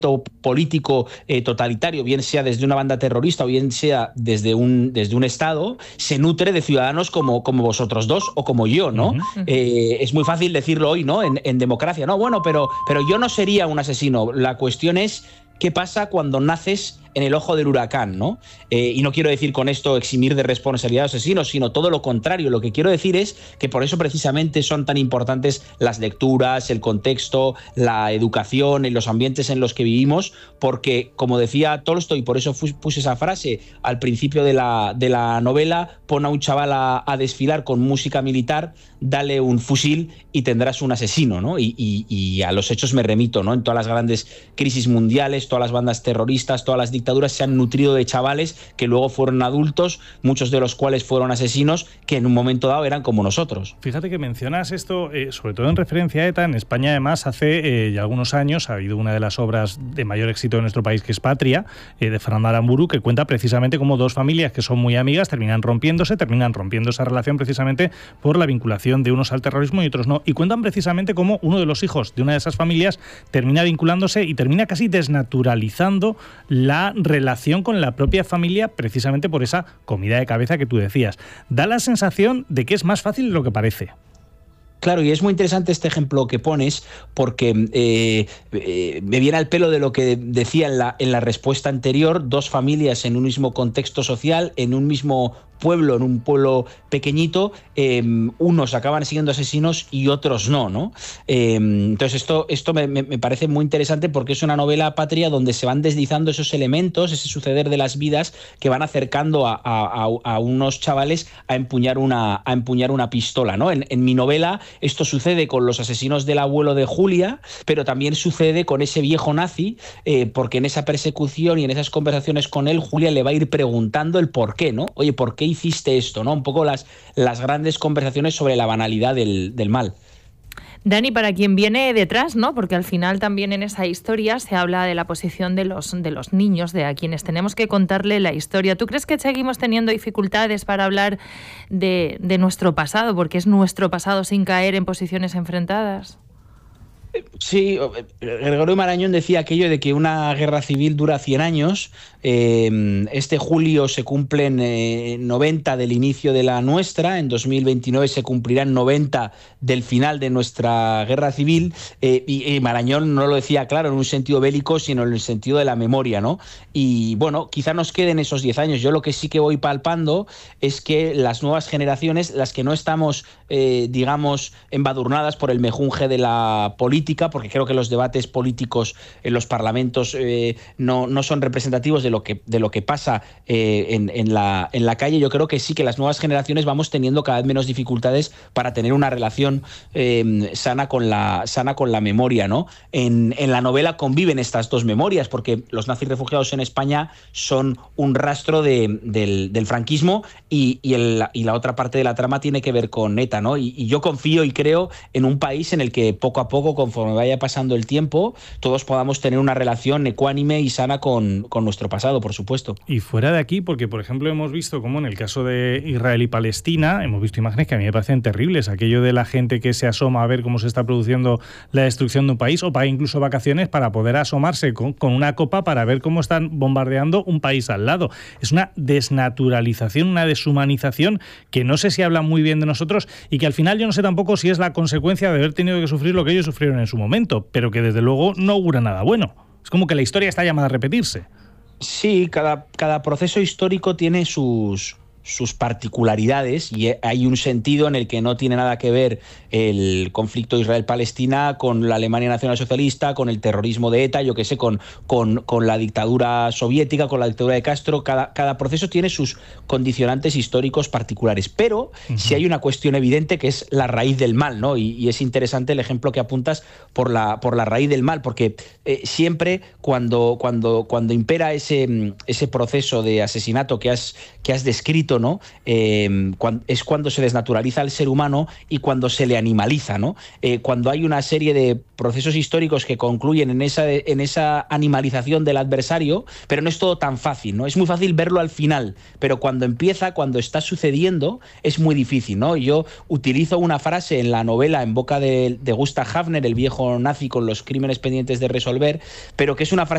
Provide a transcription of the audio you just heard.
político totalitario, bien sea desde una banda terrorista o bien sea desde un Estado, se nutre de ciudadanos como vosotros dos o como yo, ¿no? Es muy fácil decirlo hoy, ¿no? En democracia, no, bueno, pero yo no sería un asesino. La cuestión es qué pasa cuando naces en el ojo del huracán, ¿no? Y no quiero decir con esto eximir de responsabilidad a los asesinos, sino todo lo contrario. Lo que quiero decir es que por eso precisamente son tan importantes las lecturas, el contexto, la educación, en los ambientes en los que vivimos, porque, como decía Tolstoy, por eso puse esa frase al principio de la novela: pon a un chaval a desfilar con música militar, dale un fusil y tendrás un asesino, ¿no? Y a los hechos me remito, ¿no? En todas las grandes crisis mundiales, todas las bandas terroristas, todas las dictaduras se han nutrido de chavales que luego fueron adultos, muchos de los cuales fueron asesinos, que en un momento dado eran como nosotros. Fíjate que mencionas esto, sobre todo en referencia a ETA. En España, además, hace ya algunos años ha habido una de las obras de mayor éxito de nuestro país, que es Patria, de Fernando Aramburu, que cuenta precisamente cómo dos familias que son muy amigas terminan rompiendo esa relación precisamente por la vinculación de unos al terrorismo y otros no. Y cuentan precisamente cómo uno de los hijos de una de esas familias termina vinculándose y termina casi desnaturalizando la relación con la propia familia, precisamente por esa comida de cabeza que tú decías. Da la sensación de que es más fácil de lo que parece. Claro, y es muy interesante este ejemplo que pones, porque me viene al pelo de lo que decía en la respuesta anterior: dos familias en un mismo contexto social, en un mismo pueblo, en un pueblo pequeñito, unos acaban siendo asesinos y otros no, ¿no? Entonces esto me parece muy interesante, porque es una novela, Patria, donde se van deslizando esos elementos, ese suceder de las vidas que van acercando a unos chavales a empuñar una pistola, ¿no? En mi novela esto sucede con los asesinos del abuelo de Julia, pero también sucede con ese viejo nazi, porque en esa persecución y en esas conversaciones con él, Julia le va a ir preguntando el por qué, ¿no? Oye, ¿por qué hiciste esto? ¿No? Un poco las grandes conversaciones sobre la banalidad del mal. Dani, para quien viene detrás, ¿no? Porque al final también en esa historia se habla de la posición de los niños, de a quienes tenemos que contarle la historia. ¿Tú crees que seguimos teniendo dificultades para hablar de nuestro pasado, porque es nuestro pasado, sin caer en posiciones enfrentadas? Sí, Gregorio Marañón decía aquello de que una guerra civil dura 100 años. Este julio se cumplen 90 del inicio de la nuestra, en 2029 se cumplirán 90 del final de nuestra guerra civil, y Marañón no lo decía, claro, en un sentido bélico, sino en el sentido de la memoria, ¿no? Y bueno, quizá nos queden esos 10 años. Yo lo que sí que voy palpando es que las nuevas generaciones, las que no estamos, digamos, embadurnadas por el mejunje de la política, porque creo que los debates políticos en los parlamentos no son representativos de lo que pasa en la calle. Yo creo que sí, que las nuevas generaciones vamos teniendo cada vez menos dificultades para tener una relación sana con la memoria, ¿no? En la novela conviven estas dos memorias, porque los nazis refugiados en España son un rastro del franquismo, y la otra parte de la trama tiene que ver con ETA, ¿no? Y yo confío y creo en un país en el que poco a poco, conforme vaya pasando el tiempo, todos podamos tener una relación ecuánime y sana con nuestro pasado, por supuesto. Y fuera de aquí, porque por ejemplo hemos visto como en el caso de Israel y Palestina, hemos visto imágenes que a mí me parecen terribles, aquello de la gente que se asoma a ver cómo se está produciendo la destrucción de un país, o paga incluso vacaciones para poder asomarse con una copa para ver cómo están bombardeando un país al lado. Es una desnaturalización, una deshumanización que no sé si habla muy bien de nosotros, y que al final yo no sé tampoco si es la consecuencia de haber tenido que sufrir lo que ellos sufrieron en su momento, pero que desde luego no augura nada bueno. Es como que la historia está llamada a repetirse. Sí, cada proceso histórico tiene sus particularidades, y hay un sentido en el que no tiene nada que ver el conflicto Israel-Palestina con la Alemania nacionalsocialista, con el terrorismo de ETA, yo qué sé, con la dictadura soviética, con la dictadura de Castro. Cada proceso tiene sus condicionantes históricos particulares, pero sí hay una cuestión evidente, que es la raíz del mal, ¿no? Y es interesante el ejemplo que apuntas por la raíz del mal, porque siempre cuando impera ese proceso de asesinato que has descrito, ¿no? Es cuando se desnaturaliza al ser humano y cuando se le animaliza, ¿no? Cuando hay una serie de procesos históricos que concluyen en esa animalización del adversario, pero no es todo tan fácil, ¿no? Es muy fácil verlo al final, pero cuando está sucediendo, es muy difícil, ¿no? Yo utilizo una frase en la novela en boca de Gustav Hafner, el viejo nazi con los crímenes pendientes de resolver, pero que es una frase